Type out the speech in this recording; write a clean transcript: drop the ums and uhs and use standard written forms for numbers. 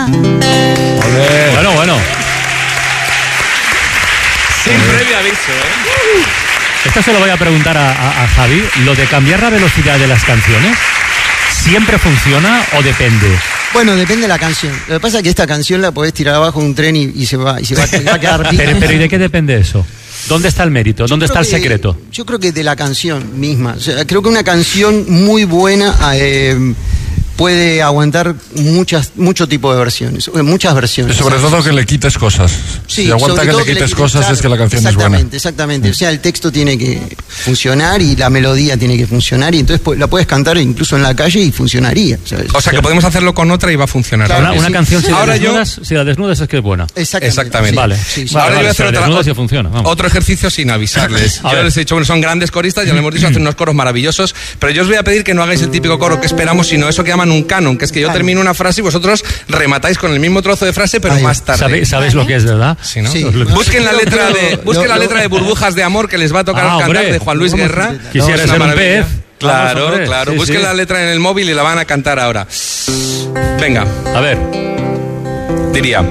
Bueno. Sin previo aviso, Esto se lo voy a preguntar a Javi. ¿Lo de cambiar la velocidad de las canciones siempre funciona o depende? Bueno, depende de la canción. Lo que pasa es que esta canción la podés tirar abajo de un tren y se va a quedar pica. Pero ¿y de qué depende eso? ¿Dónde está el mérito? ¿Dónde está el secreto? Yo creo que de la canción misma. O sea, creo que una canción muy buena puede aguantar mucho tipo de versiones, muchas versiones. Y sobre todo que le quites cosas. Sí, si aguanta que le quites cosas, claro, es que la canción es buena. Exactamente. O sea, el texto tiene que funcionar y la melodía tiene que funcionar, y entonces la puedes cantar incluso en la calle y funcionaría, ¿sabes? O sea, que podemos hacerlo con otra y va a funcionar. Claro, una canción, si la desnudas es que es buena. Exactamente. Sí. Vale. Sí. Ahora yo voy a hacer funciona, otro ejercicio sin avisarles. Yo les he dicho, bueno, son grandes coristas, ya lo hemos dicho, hacen unos coros maravillosos, pero yo os voy a pedir que no hagáis el típico coro que esperamos, sino eso que llaman un canon, que es que yo termino una frase y vosotros rematáis con el mismo trozo de frase, pero más tarde. ¿Sabéis lo que es, verdad? Sí, ¿no? Sí. Busquen la letra de Burbujas de Amor, que les va a tocar cantar, de Juan Luis Guerra. Quisiera ser un pez. Claro. Sí, Busquen la letra en el móvil y la van a cantar ahora. Venga. A ver. Diría...